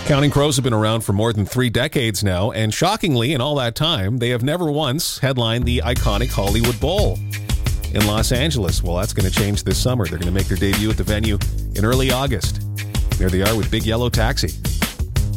Counting Crows have been around for more than 3 decades now, and shockingly, in all that time, they have never once headlined the iconic Hollywood Bowl in Los Angeles. Well, that's going to change this summer. They're going to make their debut at the venue in early August. There they are with Big Yellow Taxi.